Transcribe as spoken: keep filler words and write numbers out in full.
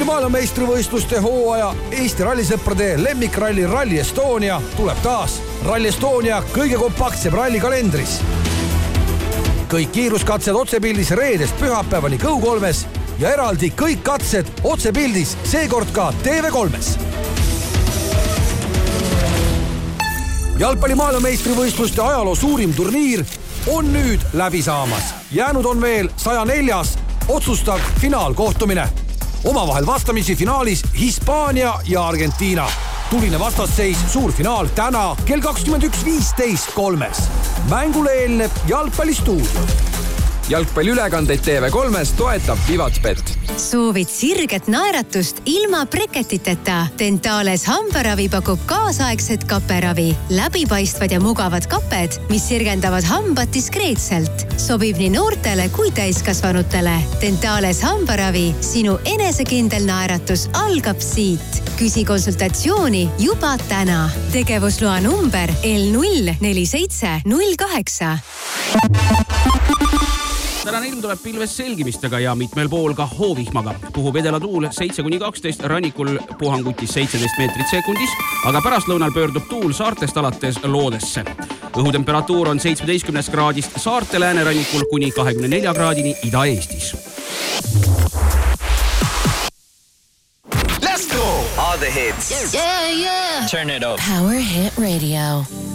jalgpalli maailmameistrivõistluste hooaja Eesti rallisõprade lemmikralli Rally Estonia tuleb taas Rally Estonia kõige kompaktsem ralli kalendris. Kõik kiiruskatsed otsepildis reedest pühapäevani Go kolmes ja eraldi kõik katsed otsepildis seekord ka T V kolmes. Jalgpalli maailmameistrivõistluste ajaloo suurim turniir on nüüd läbi saamas. Jäänud on veel saja neljas otsustav finaalkohtumine. Omavahel vastamisi finaalis Hispaania ja Argentiina. Tuline vastasseis suurfinaal täna kell kakskümmend üks viisteist kolmes. Mängule eelneb jalgpallistuudio. Jalgpalliülekandeid T V kolmes toetab Vivatbet. Soovid sirget naeratust ilma breketiteta? Dentales hambaravi pakub kaasaegset kaperavi. Läbipaistvad ja mugavad kaped, mis sirgendavad hambad diskreetselt. Sobib nii noortele kui täiskasvanutele. Dentales hambaravi, sinu enesekindel naeratus algab siit. Küsi konsultatsiooni juba täna. Tegevusloa number L null neli seitse null kaheksa. Tänane ilm tuleb pilves selgimistega ja mitmel pool ka hoovihmaga. Puhub edela tuul seitse kuni kaksteist, rannikul puhangutis seitseteist meetrit sekundis, aga pärastlõunal pöördub tuul saartest alates loodesse. Õhutemperatuur on seitsmeteistkümnest kraadist saarte läänerannikul kuni kahekümne nelja kraadini Ida-Eestis. Let's go! All the hits. Yeah, yeah. Turn it up. Power Hit Radio.